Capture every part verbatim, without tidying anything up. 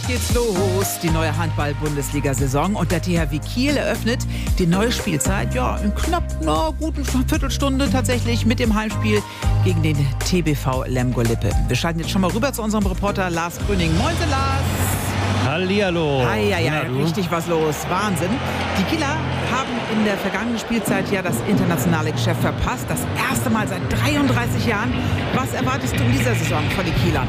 geht's los. Die neue Handball-Bundesliga-Saison und der T H W Kiel eröffnet die neue Spielzeit, ja, in knapp einer guten Viertelstunde tatsächlich mit dem Heimspiel gegen den T B V Lemgo-Lippe. Wir schalten jetzt schon mal rüber zu unserem Reporter Lars Gröning. Moin, Lars! Hallihallo! Ja, ja, ja, richtig was los. Wahnsinn. Die Kieler haben in der vergangenen Spielzeit ja das internationale Geschäft verpasst. Das erste Mal seit dreiunddreißig Jahren. Was erwartest du in dieser Saison von den Kielern?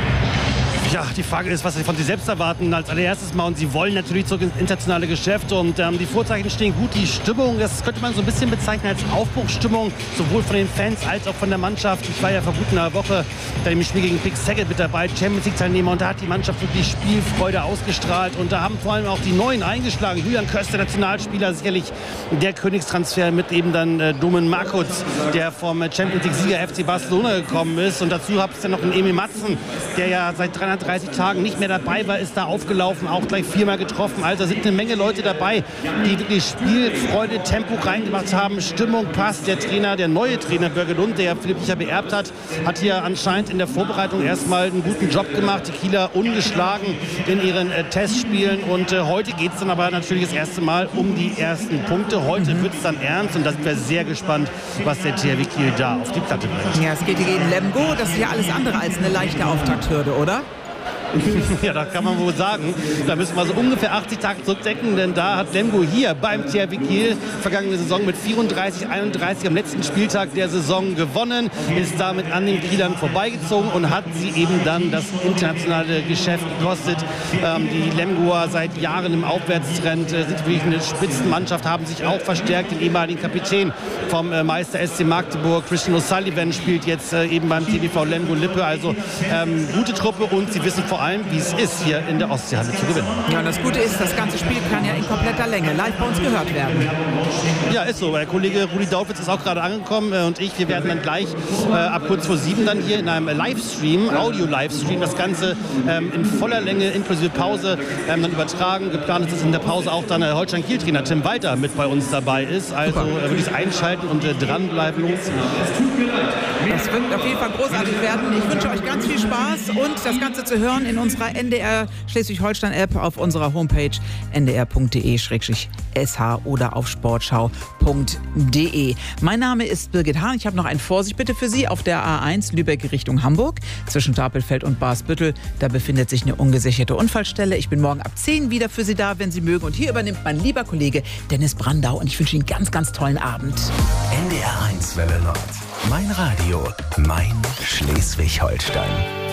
Ja, die Frage ist, was sie von sich selbst erwarten als allererstes mal. Und sie wollen natürlich zurück ins internationale Geschäft. Und ähm, die Vorzeichen stehen gut. Die Stimmung, das könnte man so ein bisschen bezeichnen als Aufbruchsstimmung, sowohl von den Fans als auch von der Mannschaft. Ich war ja vor gut einer Woche bei dem Spiel gegen Big Saget mit dabei, Champions League-Teilnehmer. Und da hat die Mannschaft wirklich Spielfreude ausgestrahlt. Und da haben vor allem auch die Neuen eingeschlagen. Julian Köster, Nationalspieler, sicherlich der Königstransfer mit eben dann äh, Domen Markuc, der vom Champions League-Sieger F C Barcelona gekommen ist. Und dazu habt ihr noch einen Emil Matzen, der ja seit dreihundertdreißig Tagen nicht mehr dabei war, ist da aufgelaufen, auch gleich viermal getroffen. Also sind eine Menge Leute dabei, die wirklich Spielfreude, Tempo reingemacht haben. Stimmung passt. Der Trainer, der neue Trainer Börge Lund, der ja Philipp Licher beerbt hat, hat hier anscheinend in der Vorbereitung erstmal einen guten Job gemacht. Die Kieler ungeschlagen in ihren äh, Testspielen. Und äh, heute geht es dann aber natürlich das erste Mal um die ersten Punkte. Heute mhm. wird es dann ernst und da sind wir sehr gespannt, was der T H W Kiel da auf die Platte bringt. Ja, es geht gegen Lemgo. Das ist ja alles andere als eine leichte Auftakthürde, oder? Ja, das kann man wohl sagen. Da müssen wir so ungefähr achtzig Tage zurückdenken, denn da hat Lemgo hier beim T H W Kiel vergangene Saison mit vierunddreißig einunddreißig am letzten Spieltag der Saison gewonnen, ist damit an den Kielern vorbeigezogen und hat sie eben dann das internationale Geschäft gekostet. Ähm, die Lemgoer seit Jahren im Aufwärtstrend äh, sind wirklich eine Spitzenmannschaft, haben sich auch verstärkt. Den ehemaligen Kapitän vom äh, Meister S C Magdeburg, Christian O'Sullivan, spielt jetzt äh, eben beim T B V Lemgo-Lippe. Also ähm, gute Truppe und sie wissen vor allem, wie es ist, hier in der Ostseehalle zu gewinnen. Ja, und das Gute ist, das ganze Spiel kann ja in kompletter Länge live bei uns gehört werden. Ja, ist so. Der Kollege Rudi Dautwitz ist auch gerade angekommen äh, und ich, wir werden dann gleich äh, ab kurz vor sieben dann hier in einem Livestream, Audio-Livestream, das Ganze ähm, in voller Länge inklusive Pause ähm, dann übertragen. Geplant ist, dass in der Pause auch dann der Holstein-Kiel-Trainer Tim Walter mit bei uns dabei ist. Also äh, wirklich einschalten und äh, dranbleiben. Das wird auf jeden Fall großartig werden. Ich wünsche euch ganz viel Spaß und das Ganze zu hören in unserer N D R Schleswig-Holstein-App auf unserer Homepage n d r punkt d e slash s h oder auf sportschau punkt d e. Mein Name ist Birgit Hahn. Ich habe noch ein Vorsicht bitte für Sie auf der A eins Lübeck Richtung Hamburg zwischen Stapelfeld und Barsbüttel. Da befindet sich eine ungesicherte Unfallstelle. Ich bin morgen ab zehn wieder für Sie da, wenn Sie mögen. Und hier übernimmt mein lieber Kollege Dennis Brandau und ich wünsche Ihnen einen ganz, ganz tollen Abend. N D R eins Welle Nord. Mein Radio, mein Schleswig-Holstein.